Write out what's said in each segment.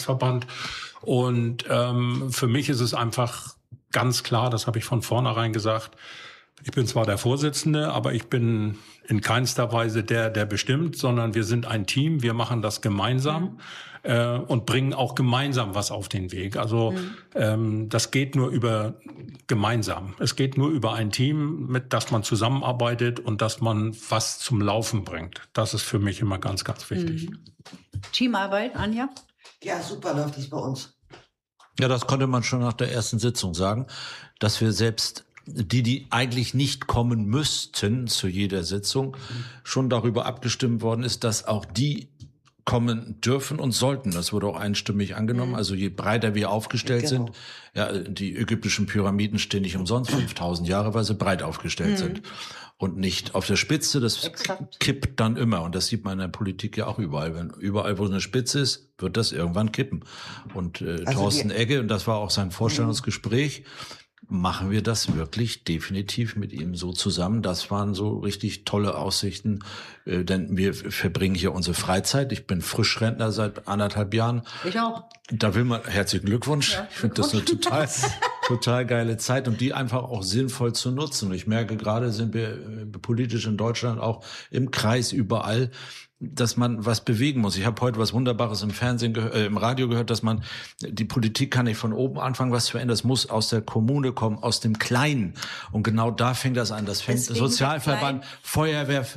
Kreisverband. Und für mich ist es einfach ganz klar, das habe ich von vornherein gesagt, ich bin zwar der Vorsitzende, aber ich bin in keinster Weise der bestimmt, sondern wir sind ein Team, wir machen das gemeinsam und bringen auch gemeinsam was auf den Weg. Also das geht nur über gemeinsam. Es geht nur über ein Team, mit das man zusammenarbeitet und dass man was zum Laufen bringt. Das ist für mich immer ganz, ganz wichtig. Teamarbeit, Anja? Ja, super läuft es bei uns. Ja, das konnte man schon nach der ersten Sitzung sagen, dass wir selbst die eigentlich nicht kommen müssten zu jeder Sitzung, schon darüber abgestimmt worden ist, dass auch die kommen dürfen und sollten. Das wurde auch einstimmig angenommen. Also je breiter wir aufgestellt sind, ja, die ägyptischen Pyramiden stehen nicht umsonst 5000 Jahre, weil sie breit aufgestellt sind und nicht auf der Spitze. Das kippt dann immer und das sieht man in der Politik ja auch überall. Wenn überall, wo eine Spitze ist, wird das irgendwann kippen. Und Thorsten Egge, und das war auch sein Vorstellungsgespräch, machen wir das wirklich definitiv mit ihm so zusammen. Das waren so richtig tolle Aussichten, denn wir verbringen hier unsere Freizeit. Ich bin Frischrentner seit 1,5 Jahren. Ich auch. Da will man, herzlichen Glückwunsch. Ja, ich finde das eine total geile Zeit und die einfach auch sinnvoll zu nutzen. Und ich merke gerade, sind wir politisch in Deutschland auch im Kreis überall, dass man was bewegen muss. Ich habe heute was Wunderbares im Fernsehen, im Radio gehört, dass man, die Politik kann nicht von oben anfangen, was zu verändern. Das muss aus der Kommune kommen, aus dem Kleinen. Und genau da fängt das an. Das fängt Sozialverband, Feuerwehr,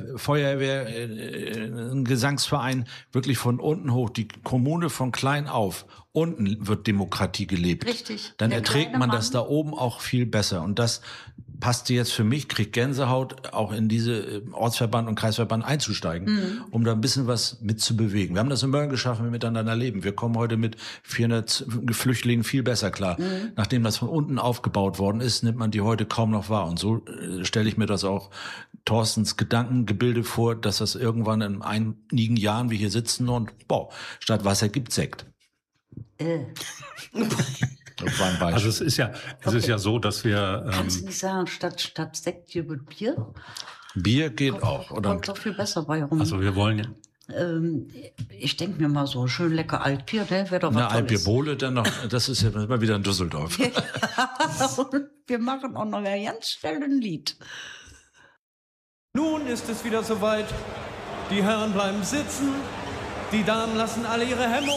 ein Gesangsverein, wirklich von unten hoch. Die Kommune von klein auf. Unten wird Demokratie gelebt. Richtig. Dann erträgt man das da oben auch viel besser. Und das passte jetzt für mich, kriegt Gänsehaut, auch in diese Ortsverband und Kreisverband einzusteigen, um da ein bisschen was mitzubewegen. Wir haben das in Mölln geschafft, wir miteinander leben. Wir kommen heute mit 400 Flüchtlingen viel besser klar. Nachdem das von unten aufgebaut worden ist, nimmt man die heute kaum noch wahr. Und so stelle ich mir das auch Thorstens Gedankengebilde vor, dass das irgendwann in einigen Jahren wir hier sitzen und statt Wasser gibt's Sekt. Also es ist ja so, dass wir... Kannst du nicht sagen, statt Sekt hier wird Bier? Bier geht auch. Oder? Kommt doch viel besser bei rum. Also wir wollen ja... Ich denke mir mal so, schön lecker Altbier, ne? Wäre doch was Eine Tolles. Altbierbowle dann noch, das ist ja mal wieder in Düsseldorf. Wir machen auch noch ein ganz schnell ein Lied. Nun ist es wieder soweit. Die Herren bleiben sitzen, die Damen lassen alle ihre Hemmungen